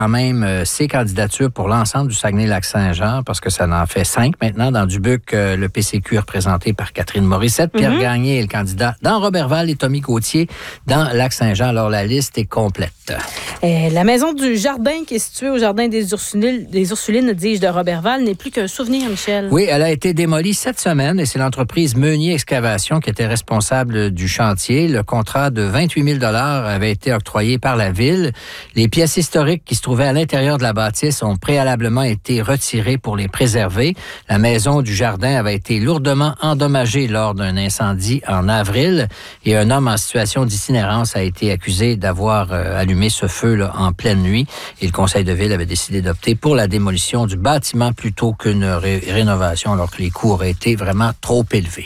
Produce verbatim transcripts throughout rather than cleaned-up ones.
quand même euh, ses candidatures pour l'ensemble du Saguenay-Lac-Saint-Jean, parce que ça en fait cinq maintenant. Dans Dubuque, euh, le P C Q est représenté par Catherine Morissette. Pierre mm-hmm. Gagné est le candidat dans Roberval et Tommy Gauthier dans Lac-Saint-Jean. Alors, la liste est complète. Et la maison du Jardin, qui est située au Jardin des Ursulines, des Ursulines, dis-je, de Roberval, n'est plus qu'un souvenir, Michel. Oui, elle a été démolie cette semaine et c'est l'entreprise Meunier Excavation qui était responsable du chantier. Le contrat de vingt-huit mille dollars avait été octroyé par la Ville. Les pièces historiques qui se trouvaient à l'intérieur de la bâtisse ont préalablement été retirées pour les préserver. La maison du Jardin avait été lourdement endommagée lors d'un incendie en avril et un homme en situation d'itinérance a été accusé d'avoir euh, allumé ce feu là, en pleine nuit. Et le conseil de ville avait décidé d'opter pour la démolition du bâtiment plutôt qu'une ré- rénovation alors que les coûts auraient été vraiment trop élevés.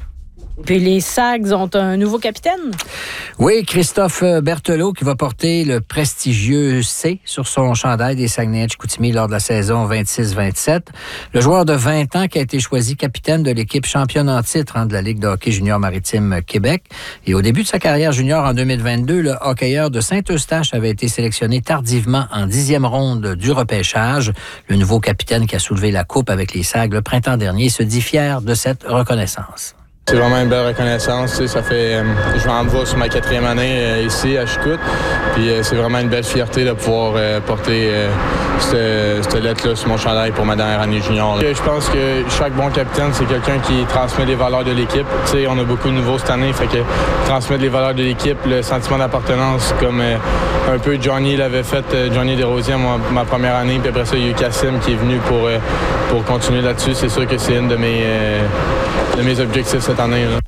Puis les Sags ont un nouveau capitaine? Oui, Christophe Berthelot qui va porter le prestigieux C sur son chandail des Saguenay-Chicoutimi lors de la saison vingt-six vingt-sept. Le joueur de vingt ans qui a été choisi capitaine de l'équipe championne en titre hein, de la Ligue de hockey junior maritime Québec. Et au début de sa carrière junior en deux mille vingt-deux, le hockeyeur de Saint-Eustache avait été sélectionné tardivement en dixième ronde du repêchage. Le nouveau capitaine qui a soulevé la coupe avec les Sags le printemps dernier se dit fier de cette reconnaissance. C'est vraiment une belle reconnaissance. Tu sais, ça fait, euh, je m'en vais sur ma quatrième année euh, ici à Chicoute. Puis euh, c'est vraiment une belle fierté de pouvoir euh, porter euh, cette, cette lettre-là sur mon chandail pour ma dernière année junior. Là. Je pense que chaque bon capitaine, c'est quelqu'un qui transmet les valeurs de l'équipe. Tu sais, on a beaucoup de nouveaux cette année, fait que transmettre les valeurs de l'équipe, le sentiment d'appartenance, comme euh, un peu Johnny l'avait fait, euh, Johnny Desrosiers, ma, ma première année. Puis après ça, il y a eu Kassim qui est venu pour, euh, pour continuer là-dessus. C'est sûr que c'est une de mes, euh, de mes objectifs cette année. Là.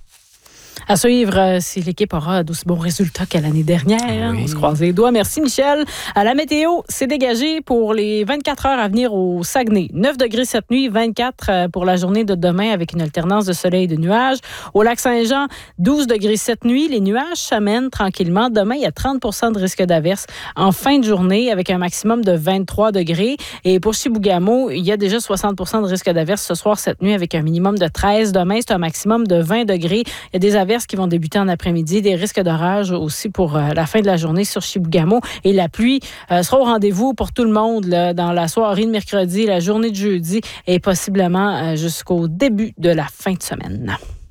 À suivre si l'équipe aura d'aussi bons résultats qu'à l'année dernière. Oui. On se croise les doigts. Merci, Michel. À la météo, c'est dégagé pour les vingt-quatre heures à venir au Saguenay. neuf degrés cette nuit, vingt-quatre pour la journée de demain avec une alternance de soleil et de nuages. Au Lac-Saint-Jean, douze degrés cette nuit. Les nuages s'amènent tranquillement. Demain, il y a trente pour cent de risque d'averse en fin de journée avec un maximum de vingt-trois degrés. Et pour Chibougamau, il y a déjà soixante pour cent de risque d'averse ce soir, cette nuit, avec un minimum de treize. Demain, c'est un maximum de vingt degrés. Il y a des averses qui vont débuter en après-midi, des risques d'orage aussi pour euh, la fin de la journée sur Chibougamau. Et la pluie euh, sera au rendez-vous pour tout le monde là, dans la soirée de mercredi, la journée de jeudi et possiblement euh, jusqu'au début de la fin de semaine.